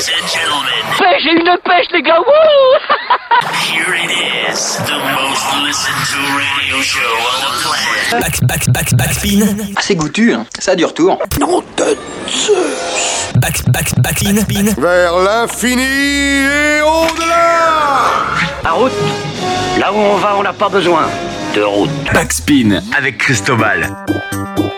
Ladies and gentlemen. Pêche, j'ai une pêche, les gars. Wouh. Here it is, the most listened to radio show on the planet. Backspin. C'est goûtu, hein. Ça a du retour. Non de Zeus. Backspin. Vers l'infini et au-delà. La route, là où on va, on n'a pas besoin de route. Backspin avec Cristobal.